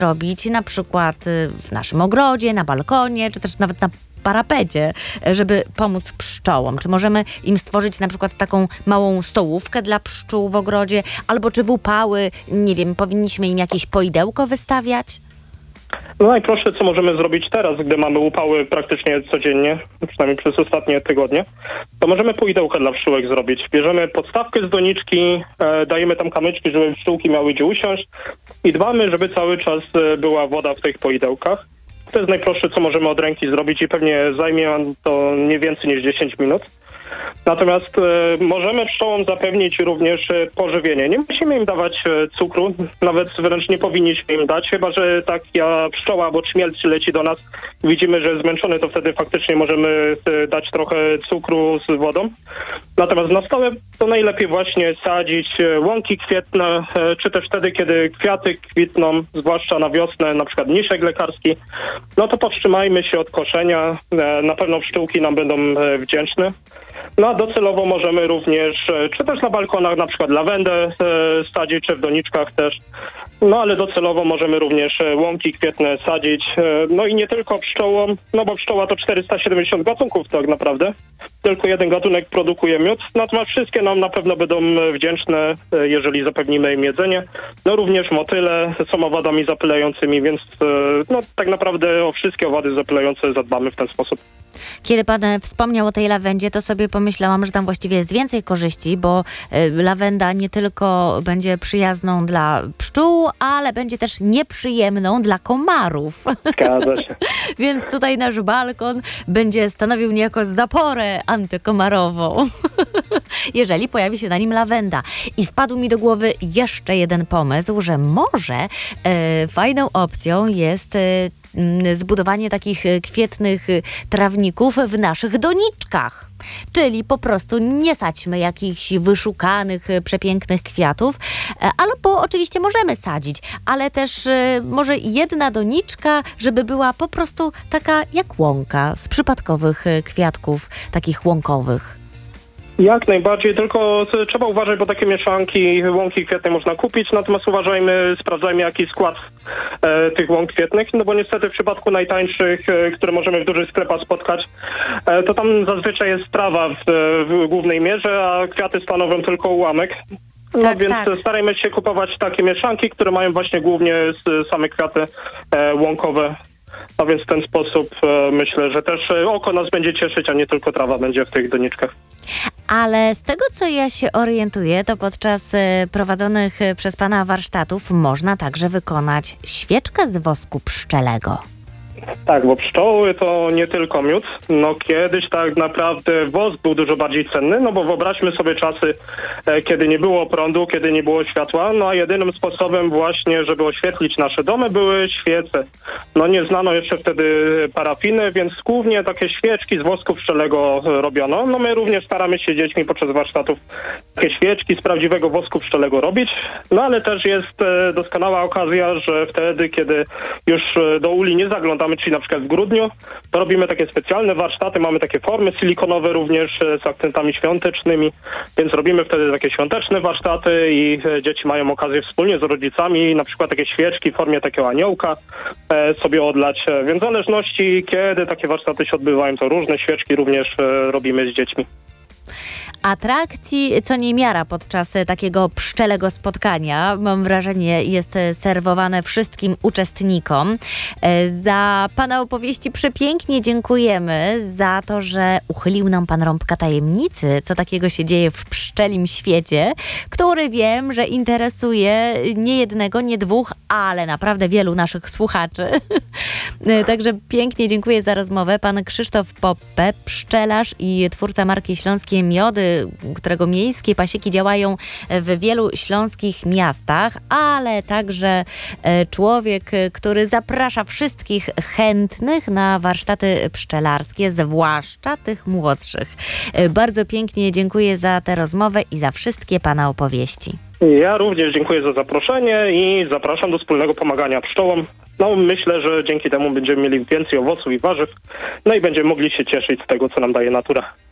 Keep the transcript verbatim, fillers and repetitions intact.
robić na przykład w naszym ogrodzie, na balkonie, czy też nawet na parapecie, żeby pomóc pszczołom? Czy możemy im stworzyć na przykład taką małą stołówkę dla pszczół w ogrodzie? Albo czy w upały, nie wiem, powinniśmy im jakieś poidełko wystawiać? No najprostsze, co możemy zrobić teraz, gdy mamy upały praktycznie codziennie, przynajmniej przez ostatnie tygodnie, to możemy poidełkę dla pszczółek zrobić. Bierzemy podstawkę z doniczki, e, dajemy tam kamyczki, żeby pszczółki miały gdzie usiąść i dbamy, żeby cały czas e, była woda w tych poidełkach. To jest najprostsze, co możemy od ręki zrobić i pewnie zajmie nam to nie więcej niż dziesięć minut. Natomiast e, możemy pszczołom zapewnić również e, pożywienie. Nie musimy im dawać e, cukru, nawet wręcz nie powinniśmy im dać, chyba że taka pszczoła albo czmiel przyleci do nas, widzimy, że jest zmęczony, to wtedy faktycznie możemy e, dać trochę cukru z wodą. Natomiast na stałe to najlepiej właśnie sadzić e, łąki kwietne, e, czy też wtedy, kiedy kwiaty kwitną, zwłaszcza na wiosnę, na przykład mniszek lekarski, no to powstrzymajmy się od koszenia. E, na pewno pszczółki nam będą e, wdzięczne. No a docelowo możemy również, czy też na balkonach, na przykład lawendę e, sadzić, czy w doniczkach też. No ale docelowo możemy również łąki kwietne sadzić. E, no i nie tylko pszczołom, no bo pszczoła to czterysta siedemdziesiąt gatunków tak naprawdę. Tylko jeden gatunek produkuje miód. Natomiast wszystkie nam na pewno będą wdzięczne, e, jeżeli zapewnimy im jedzenie. No również motyle są owadami zapylającymi, więc e, no tak naprawdę o wszystkie owady zapylające zadbamy w ten sposób. Kiedy pan wspomniał o tej lawendzie, to sobie pomyślałam, że tam właściwie jest więcej korzyści, bo lawenda nie tylko będzie przyjazną dla pszczół, ale będzie też nieprzyjemną dla komarów. Zgadza się. Więc tutaj nasz balkon będzie stanowił niejako zaporę antykomarową, jeżeli pojawi się na nim lawenda. I wpadł mi do głowy jeszcze jeden pomysł, że może e, fajną opcją jest e, zbudowanie takich kwietnych trawników w naszych doniczkach. Czyli po prostu nie sadźmy jakichś wyszukanych, przepięknych kwiatów, albo oczywiście możemy sadzić, ale też może jedna doniczka, żeby była po prostu taka jak łąka z przypadkowych kwiatków, takich łąkowych. Jak najbardziej, tylko trzeba uważać, bo takie mieszanki, łąki kwietne można kupić, natomiast uważajmy, sprawdzajmy jaki skład e, tych łąk kwietnych, no bo niestety w przypadku najtańszych, e, które możemy w dużych sklepach spotkać, e, to tam zazwyczaj jest trawa w, w głównej mierze, a kwiaty stanowią tylko ułamek. No tak, więc tak. starajmy się kupować takie mieszanki, które mają właśnie głównie same kwiaty e, łąkowe. A więc w ten sposób e, myślę, że też e, oko nas będzie cieszyć, a nie tylko trawa będzie w tych doniczkach. Ale z tego, co ja się orientuję, to podczas e, prowadzonych e, przez pana warsztatów można także wykonać świeczkę z wosku pszczelego. Tak, bo pszczoły to nie tylko miód. No kiedyś tak naprawdę wosk był dużo bardziej cenny, no bo wyobraźmy sobie czasy, e, kiedy nie było prądu, kiedy nie było światła, no a jedynym sposobem właśnie, żeby oświetlić nasze domy, były świece. No nie znano jeszcze wtedy parafiny, więc głównie takie świeczki z wosku pszczelego robiono. No my również staramy się dziećmi podczas warsztatów takie świeczki z prawdziwego wosku pszczelego robić, no ale też jest e, doskonała okazja, że wtedy, kiedy już e, do uli nie zaglądamy, czyli na przykład w grudniu, to robimy takie specjalne warsztaty, mamy takie formy silikonowe również z akcentami świątecznymi, więc robimy wtedy takie świąteczne warsztaty i dzieci mają okazję wspólnie z rodzicami na przykład takie świeczki w formie takiego aniołka e, sobie odlać, więc w zależności kiedy takie warsztaty się odbywają, to różne świeczki również e, robimy z dziećmi. Atrakcji co niemiara podczas takiego pszczelego spotkania. Mam wrażenie, jest serwowane wszystkim uczestnikom. Za pana opowieści przepięknie dziękujemy za to, że uchylił nam pan rąbka tajemnicy, co takiego się dzieje w pszczelim świecie, który wiem, że interesuje nie jednego, nie dwóch, ale naprawdę wielu naszych słuchaczy. Także pięknie dziękuję za rozmowę. Pan Krzysztof Poppe, pszczelarz i twórca marki Śląskie Miody, którego miejskie pasieki działają w wielu śląskich miastach, ale także człowiek, który zaprasza wszystkich chętnych na warsztaty pszczelarskie, zwłaszcza tych młodszych. Bardzo pięknie dziękuję za tę rozmowę i za wszystkie pana opowieści. Ja również dziękuję za zaproszenie i zapraszam do wspólnego pomagania pszczołom. No myślę, że dzięki temu będziemy mieli więcej owoców i warzyw, no i będziemy mogli się cieszyć z tego, co nam daje natura.